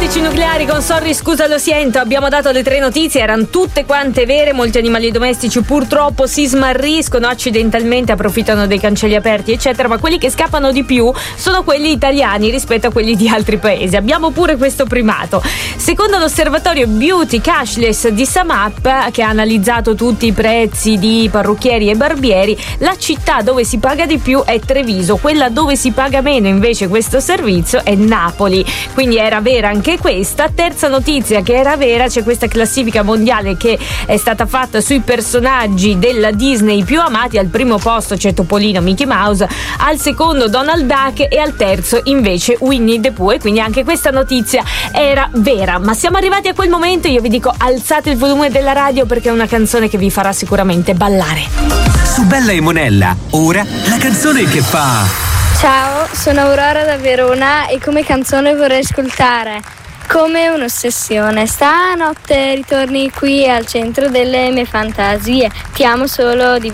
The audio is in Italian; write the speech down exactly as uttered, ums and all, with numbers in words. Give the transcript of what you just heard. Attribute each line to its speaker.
Speaker 1: Atomici Nucleari con Sorry scusa lo siento. Abbiamo dato le tre notizie, erano tutte quante vere. Molti animali domestici purtroppo si smarriscono accidentalmente, approfittano dei cancelli aperti eccetera, ma quelli che scappano di più sono quelli italiani rispetto a quelli di altri paesi. Abbiamo pure questo primato. Secondo l'osservatorio Beauty Cashless di Samap, che ha analizzato tutti i prezzi di parrucchieri e barbieri, la città dove si paga di più è Treviso, quella dove si paga meno invece questo servizio è Napoli. Quindi era vera anche questa. Terza notizia che era vera: c'è questa classifica mondiale che è stata fatta sui personaggi della Disney più amati. Al primo posto c'è Topolino, Mickey Mouse, al secondo Donald Duck e al terzo invece Winnie the Pooh. E quindi anche questa notizia era vera. Ma siamo arrivati a quel momento, io vi dico alzate il volume della radio perché è una canzone che vi farà sicuramente ballare.
Speaker 2: Su Bella e Monella, ora la canzone che fa...
Speaker 3: Ciao, sono Aurora da Verona e come canzone vorrei ascoltare Come un'ossessione. Stanotte ritorni qui al centro delle mie fantasie. Ti amo solo di